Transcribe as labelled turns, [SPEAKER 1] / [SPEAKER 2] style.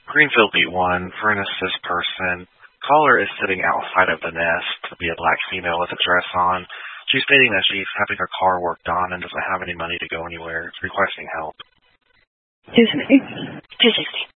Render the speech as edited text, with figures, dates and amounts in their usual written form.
[SPEAKER 1] Greenfield Beat 1, for an assist person. Caller is sitting outside of the nest to be a black female with a dress on. She's stating that she's having her car worked on and doesn't have any money to go anywhere, requesting help.
[SPEAKER 2] 260.
[SPEAKER 3] 260.